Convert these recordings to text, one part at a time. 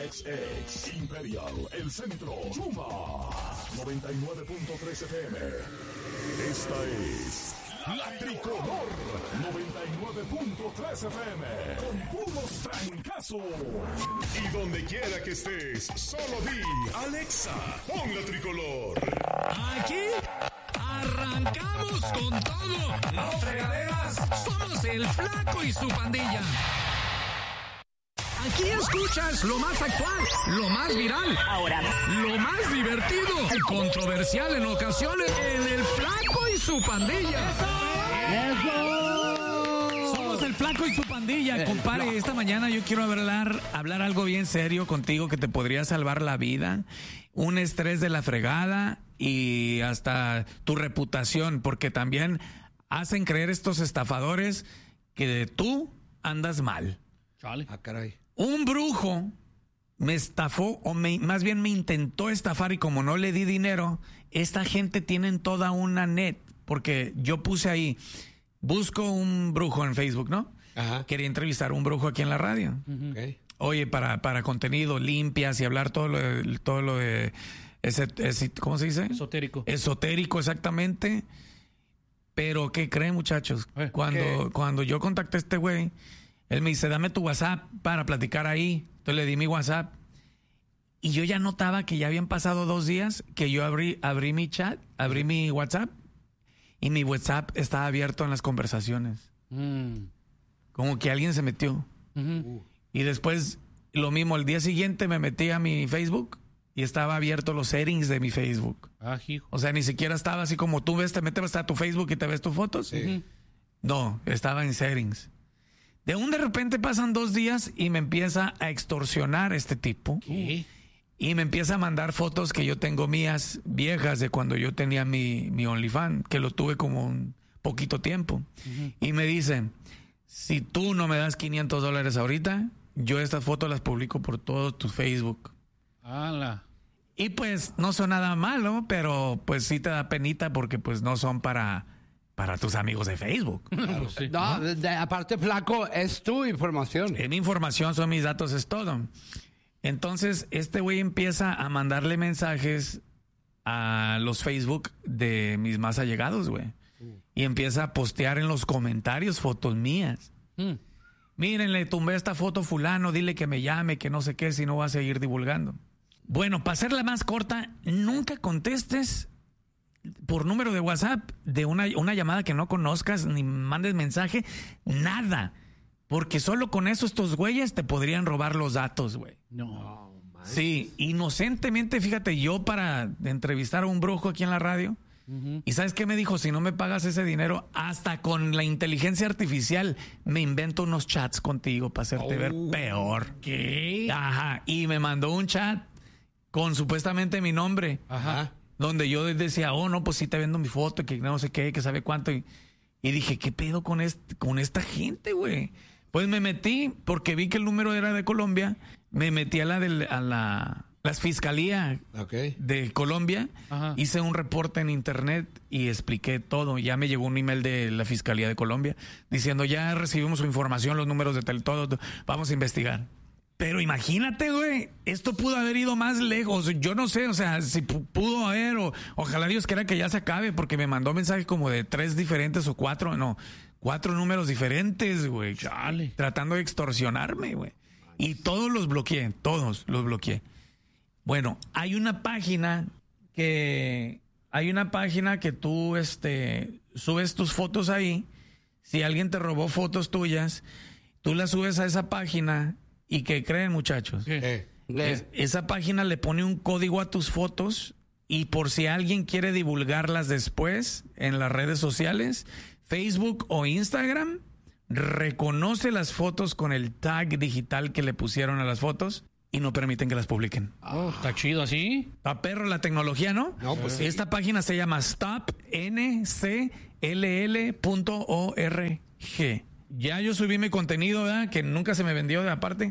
XX, Imperial, El Centro, Chuma, 99.3 FM. Esta es La Tricolor, 99.3 FM, con puros trancazos. Y donde quiera que estés, solo di, Alexa, pon La Tricolor. Aquí arrancamos con todo. No fregaderas, somos el Flaco y su pandilla. Aquí escuchas lo más actual, lo más viral, ahora lo más divertido, controversial en ocasiones, en el Flaco y su pandilla. ¡Eso! Somos el Flaco y su pandilla, compadre. Esta mañana yo quiero hablar algo bien serio contigo que te podría salvar la vida, un estrés de la fregada y hasta tu reputación, porque también hacen creer estos estafadores que tú andas mal. Chale. Ah, caray. Un brujo me estafó, más bien me intentó estafar, y como no le di dinero, esta gente tienen toda una net, porque yo puse ahí, busco un brujo en Facebook, ¿no? Ajá. Quería entrevistar a un brujo aquí en la radio. Okay. Oye, para contenido, limpias y hablar todo lo de ¿cómo se dice? Esotérico. Esotérico, exactamente. Pero, ¿qué creen, muchachos? Cuando yo contacté a este güey, él me dice, dame tu WhatsApp para platicar ahí. Entonces le di mi WhatsApp. Y yo ya notaba que ya habían pasado 2 días que yo abrí mi chat, abrí mi WhatsApp, y mi WhatsApp estaba abierto en las conversaciones. Como que alguien se metió. Y después, lo mismo, el día siguiente me metí a mi Facebook y estaba abierto los settings de mi Facebook. Ah, hijo. O sea, ni siquiera estaba así como tú ves, te metes a tu Facebook y te ves tus fotos. Sí. No, estaba en settings. De repente pasan 2 días y me empieza a extorsionar este tipo. ¿Qué? Y me empieza a mandar fotos que yo tengo mías viejas de cuando yo tenía mi OnlyFans, que lo tuve como un poquito tiempo. Y me dice, si tú no me das $500 ahorita, yo estas fotos las publico por todo tu Facebook. ¡Hala! Y pues no son nada malo, pero pues sí te da penita porque pues no son para tus amigos de Facebook. Claro, sí. No, aparte, Flaco, es tu información. En mi información, son mis datos, es todo. Entonces, este güey empieza a mandarle mensajes a los Facebook de mis más allegados, güey. Y empieza a postear en los comentarios fotos mías. Miren, le tumbé esta foto fulano, dile que me llame, que no sé qué, si no va a seguir divulgando. Bueno, para hacerla más corta, nunca contestes por número de WhatsApp de una llamada que no conozcas, ni mandes mensaje, nada. Porque solo con eso estos güeyes te podrían robar los datos, güey. No. Sí, inocentemente, fíjate, yo para entrevistar a un brujo aquí en la radio, ¿y sabes qué me dijo? Si no me pagas ese dinero, hasta con la inteligencia artificial me invento unos chats contigo para hacerte ver peor. ¿Qué? Ajá, y me mandó un chat con supuestamente mi nombre. Ajá. Donde yo decía, oh, no, pues sí te vendo mi foto, que no sé qué, que sabe cuánto. Y dije, ¿qué pedo con esta gente, güey? Pues me metí, porque vi que el número era de Colombia, me metí a la fiscalía de Colombia, hice un reporte en internet y expliqué todo. Ya me llegó un email de la fiscalía de Colombia diciendo, ya recibimos su información, los números de todo, vamos a investigar. Pero imagínate, güey, esto pudo haber ido más lejos. Yo no sé, o sea, si pudo haber, ojalá Dios quiera que ya se acabe, porque me mandó mensajes como de 3 diferentes o 4 números diferentes, güey. Chale. Tratando de extorsionarme, güey. Y todos los bloqueé. Bueno, hay una página que tú subes tus fotos ahí. Si alguien te robó fotos tuyas, tú las subes a esa página. ¿Y qué creen, muchachos? Esa página le pone un código a tus fotos, y por si alguien quiere divulgarlas después en las redes sociales, Facebook o Instagram, reconoce las fotos con el tag digital que le pusieron a las fotos y no permiten que las publiquen. Está chido así. Está perro la tecnología, ¿no? No, pues sí. Esta página se llama stopncll.org. Ya yo subí mi contenido, ¿verdad? Que nunca se me vendió de aparte.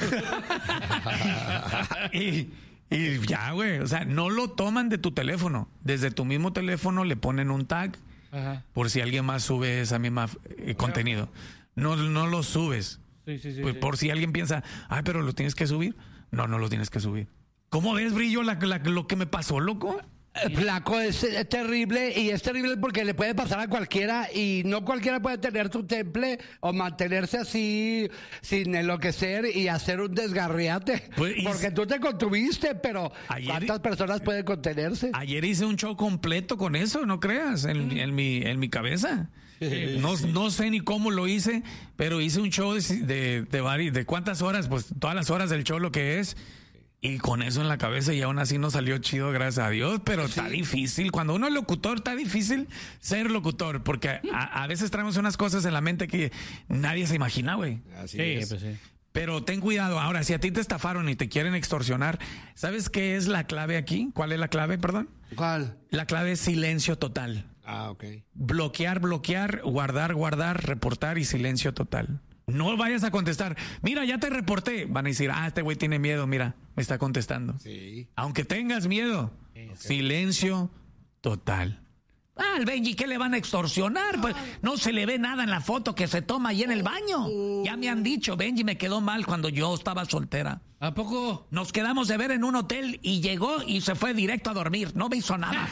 y ya, güey. O sea, no lo toman de tu teléfono. Desde tu mismo teléfono le ponen un tag. Ajá. Por si alguien más sube esa misma contenido. No lo subes. Sí. Pues por si alguien piensa, ay, pero lo tienes que subir. No lo tienes que subir. ¿Cómo ves, Brillo, lo que me pasó, loco? Flaco, es terrible y es terrible porque le puede pasar a cualquiera y no cualquiera puede tener tu temple o mantenerse así sin enloquecer y hacer un desgarriate. Pues, porque tú te contuviste, pero ¿cuántas personas pueden contenerse? Ayer hice un show completo con eso, no creas, en mi cabeza. No sé ni cómo lo hice, pero hice un show de cuántas horas, pues todas las horas del show lo que es. Y con eso en la cabeza y aún así no salió chido, gracias a Dios, pero está difícil. Cuando uno es locutor, está difícil ser locutor, porque a veces traemos unas cosas en la mente que nadie se imagina, güey. Así es. Pues sí. Pero ten cuidado. Ahora, si a ti te estafaron y te quieren extorsionar, ¿sabes qué es la clave aquí? ¿Cuál es la clave, perdón? ¿Cuál? La clave es silencio total. Ok. Bloquear, guardar, reportar y silencio total. No vayas a contestar. Mira, ya te reporté. Van a decir, este güey tiene miedo, mira, me está contestando. Sí. Aunque tengas miedo, silencio total. Al Benji, ¿qué le van a extorsionar? Pues no se le ve nada en la foto que se toma ahí en el baño. Ya me han dicho, Benji me quedó mal cuando yo estaba soltera. ¿A poco? Nos quedamos de ver en un hotel y llegó y se fue directo a dormir. No me hizo nada.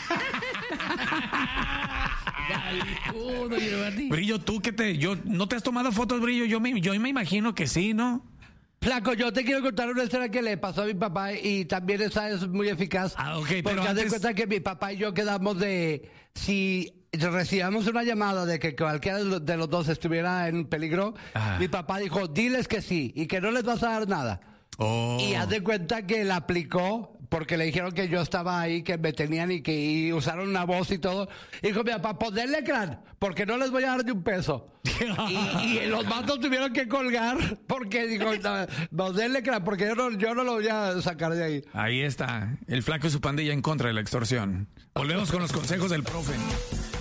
Brillo, tú ¿no te has tomado fotos, Brillo? Yo me imagino que sí, ¿no? Flaco, yo te quiero contar una historia que le pasó a mi papá y también esa es muy eficaz. Ok, porque pero haz de antes... cuenta que mi papá y yo quedamos de si recibamos una llamada de que cualquiera de los dos estuviera en peligro, mi papá dijo, diles que sí y que no les vas a dar nada. Oh. Y haz de cuenta que la aplicó porque le dijeron que yo estaba ahí, que me tenían y usaron una voz y todo. Dijo mi papá, pues denle crán, porque no les voy a dar ni un peso. y los vatos tuvieron que colgar porque dijo, no denle crán, porque yo no lo voy a sacar de ahí. Ahí está, el Flaco y su pandilla en contra de la extorsión. Volvemos con los consejos del profe.